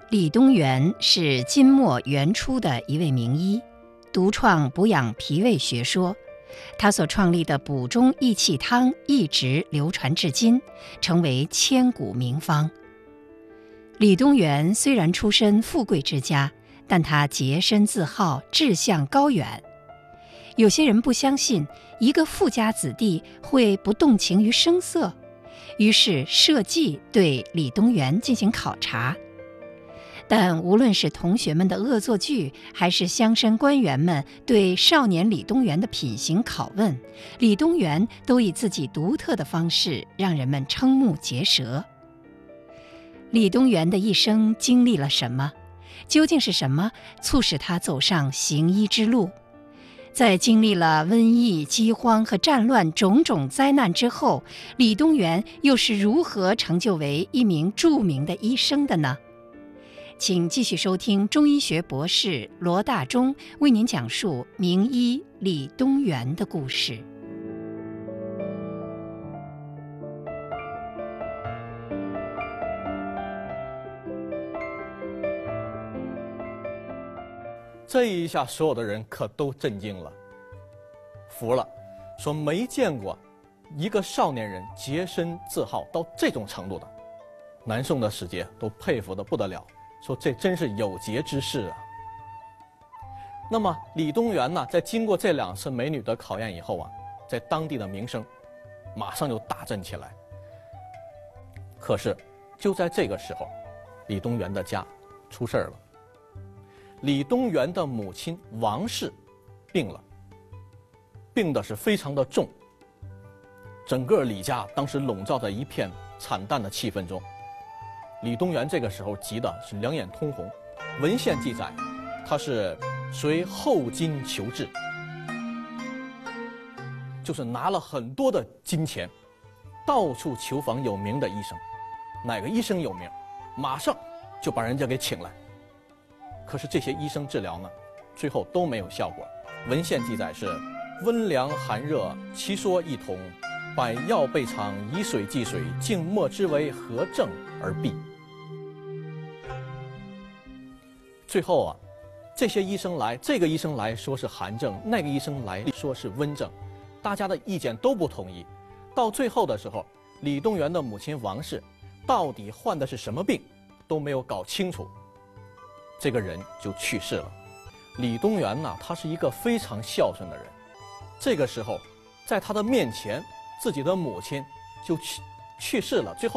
李东垣是金末元初的一位名医，独创补养脾胃学说。他所创立的补中益气汤一直流传至今，成为千古名方。李东垣虽然出身富贵之家，但他洁身自好，志向高远。有些人不相信一个富家子弟会不动情于声色，于是设计对李东垣进行考察。但无论是同学们的恶作剧，还是乡绅官员们对少年李东垣的品行拷问，李东垣都以自己独特的方式让人们瞠目结舌。李东垣的一生经历了什么？究竟是什么促使他走上行医之路？在经历了瘟疫、饥荒和战乱种种灾难之后，李东垣又是如何成就为一名著名的医生的呢？请继续收听中医学博士罗大忠为您讲述名医李东垣的故事。 这一下，所有的人可都震惊了，服了，说没见过一个少年人洁身自好到这种程度的。南宋的使节都佩服得不得了，说这真是有节之士啊。那么李东垣呢，在经过这2次美女的考验以后啊，在当地的名声马上就大振起来。可是就在这个时候，李东垣的家出事儿了。李东垣的母亲王氏病了，病的是非常的重，整个李家当时笼罩在一片惨淡的气氛中。李东垣这个时候急的是两眼通红，文献记载他是随后金求治，就是拿了很多的金钱，到处求访有名的医生，哪个医生有名，马上就把人家给请来。可是这些医生治疗呢，最后都没有效果。文献记载是温凉寒热，其说异同，百药备尝，以水济水，竟莫知为何症而毙。最后啊，这些医生来，这个医生来说是寒症，那个医生来说是温症，大家的意见都不统一。到最后的时候，李东垣的母亲王氏到底患的是什么病都没有搞清楚，这个人就去世了。李东垣呢，他是一个非常孝顺的人，这个时候在他的面前，自己的母亲就去世了，最后